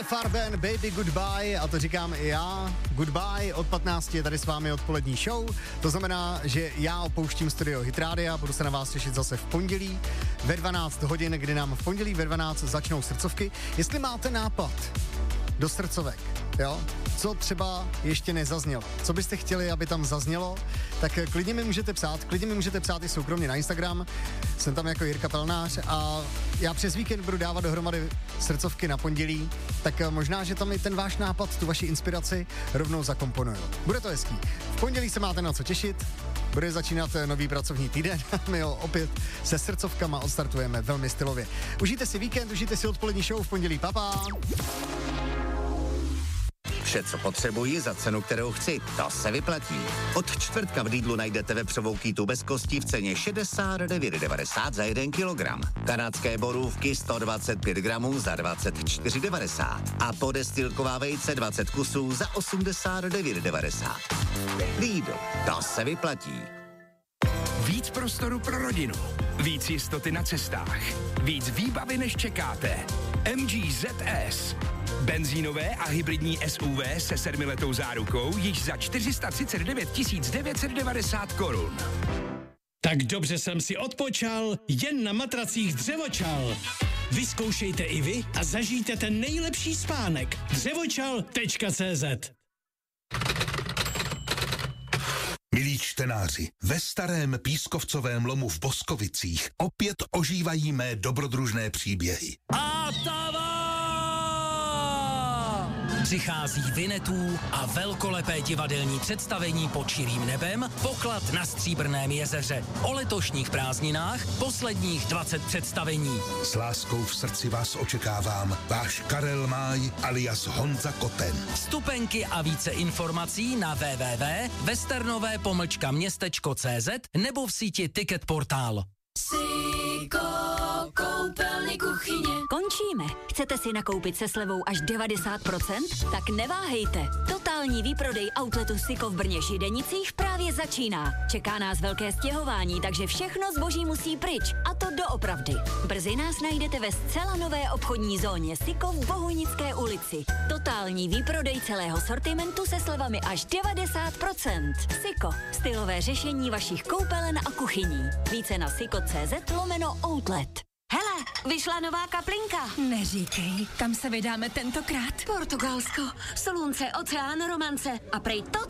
Farben, Baby Goodbye, a to říkám i já. Goodbye, od 15 je tady s vámi odpolední show. To znamená, že já opouštím studio Hit Rádia, budu se na vás těšit zase v pondělí ve 12 hodin, kdy nám v pondělí ve 12 začnou srdcovky. Jestli máte nápad do srdcovek, jo, co třeba ještě nezaznělo, co byste chtěli, aby tam zaznělo, tak klidně mi můžete psát i soukromně na Instagram, jsem tam jako Jirka Pelnář a já přes víkend budu dávat dohromady srdcovky na pondělí, tak možná, že tam i ten váš nápad, tu vaši inspiraci rovnou zakomponuju. Bude to hezký. V pondělí se máte na co těšit, bude začínat nový pracovní týden, my ho opět se srdcovkama odstartujeme velmi stylově. Užijte si víkend, užijte si odpolední show v pondělí, papa. Vše, co potřebuji za cenu, kterou chci, to se vyplatí. Od čtvrtka v Lidlu najdete vepřovou kýtu bez kostí v ceně 69,90 za 1 kilogram. Kanadské borůvky 125 gramů za 24,90 a podestýlková vejce 20 kusů za 89,90. Lidl, to se vyplatí. Víc prostoru pro rodinu, víc jistoty na cestách, víc výbavy než čekáte. MG ZS. Benzínové a hybridní SUV se 7letou zárukou již za 439 990 korun. Tak dobře jsem si odpočal, jen na matracích Dřevočal. Vyzkoušejte i vy a zažijte ten nejlepší spánek. Dřevočal.cz. Milí čtenáři, ve starém pískovcovém lomu v Boskovicích opět ožívají mé dobrodružné příběhy. A přichází Vinetů a velkolepé divadelní představení Pod širým nebem, Poklad na Stříbrném jezeře. O letošních prázdninách posledních 20 představení. S láskou v srdci vás očekávám, váš Karel Máj alias Honza Koten. Vstupenky a více informací na www.westernové-městečko.cz nebo v síti Ticket Portál. Siko, koupelny, kuchyně. Končíme. Chcete si nakoupit se slevou až 90%? Tak neváhejte. Totální výprodej outletu Siko v Brně Židenicích právě začíná. Čeká nás velké stěhování, takže všechno zboží musí pryč. A to doopravdy. Brzy nás najdete ve zcela nové obchodní zóně Siko v Bohunické ulici. Totální výprodej celého sortimentu se slevami až 90%. Siko. Stylové řešení vašich koupelen a kuchyní. Více na siko.cz/outlet. Hele, vyšla nová kaplinka. Neříkej, kam se vydáme tentokrát? Portugalsko, slunce, oceán, romance a prej to